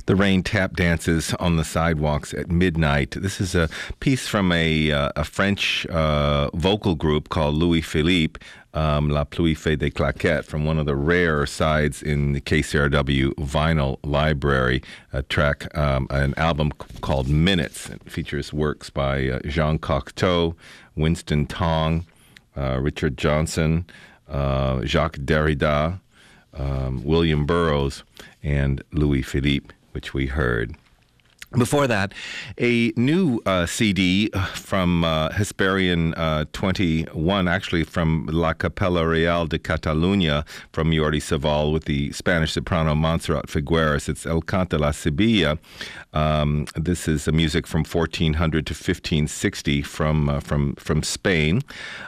The rain tap dances on the sidewalks at midnight. This is a piece from a French vocal group called Louis Philippe, La Pluie Fait des Claquettes, from one of the rare sides in the KCRW vinyl library, a track, an album called Minutes. It features works by Jean Cocteau, Winston Tong, Richard Johnson, Jacques Derrida, William Burroughs, and Louis Philippe, which we heard. Before that, a new CD from Hesperian 21, actually from La Capella Real de Catalunya, from Jordi Savall with the Spanish soprano Montserrat Figueras. It's El Canta la Sibilla. This is music from 1400 to 1560 from Spain.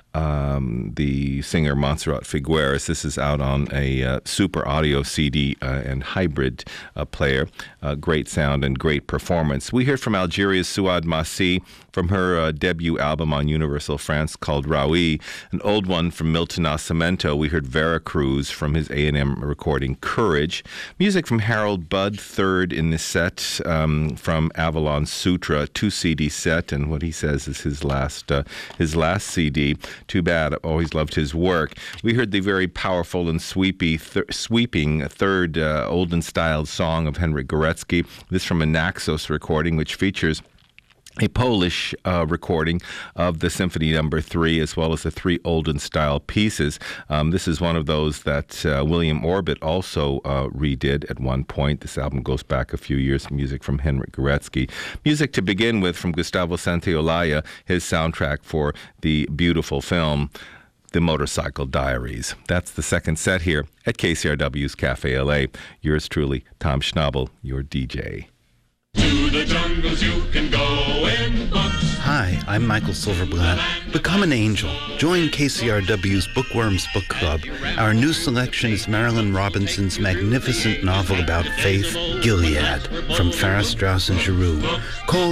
The singer Montserrat Figueras. This is out on a super audio CD and hybrid player. Great sound and great performance. We heard from Algeria's Souad Massi from her debut album on Universal France called Raoui. An old one from Milton Nascimento. We heard Veracruz from his A&M recording Courage. Music from Harold Budd, third in the set, from Avalon Sutra, 2-CD set, and what he says is his last CD. Too bad. I've always loved his work. We heard the very powerful and sweeping third olden-styled song of Henryk Górecki. This from a Naxos recording, which features a Polish recording of the Symphony No. 3, as well as the three olden-style pieces. This is one of those that William Orbit also redid at one point. This album goes back a few years. Music from Henryk Górecki. Music to begin with from Gustavo Santaolalla, his soundtrack for the beautiful film The Motorcycle Diaries. That's the second set here at KCRW's Cafe LA. Yours truly, Tom Schnabel, your DJ. To the jungles you can go in books. Hi, I'm Michael Silverblatt. Become an angel. Join KCRW's Bookworms Book Club. Our new selection is Marilyn Robinson's magnificent novel about faith, Gilead, from Farrar, Straus and Giroux. Call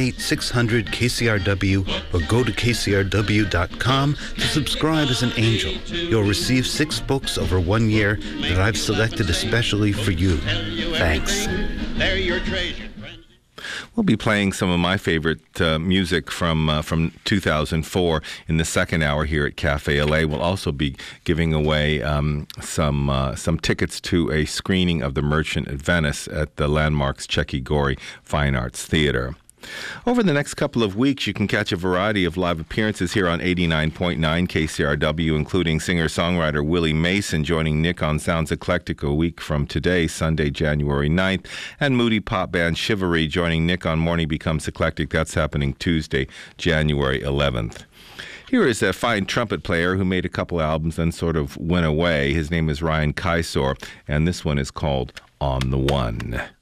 888-600-KCRW or go to kcrw.com to subscribe as an angel. You'll receive 6 books over 1 year that I've selected especially for you. Thanks. They're your treasure. We'll be playing some of my favorite music from 2004 in the second hour here at Cafe LA. We'll also be giving away some tickets to a screening of The Merchant at Venice at the Landmarks Checky Gorey Fine Arts Theater. Over the next couple of weeks, you can catch a variety of live appearances here on 89.9 KCRW, including singer-songwriter Willie Mason joining Nick on Sounds Eclectic a week from today, Sunday, January 9th, and moody pop band Chivalry joining Nick on Morning Becomes Eclectic. That's happening Tuesday, January 11th. Here is a fine trumpet player who made a couple albums and sort of went away. His name is Ryan Kisor, and this one is called On the One.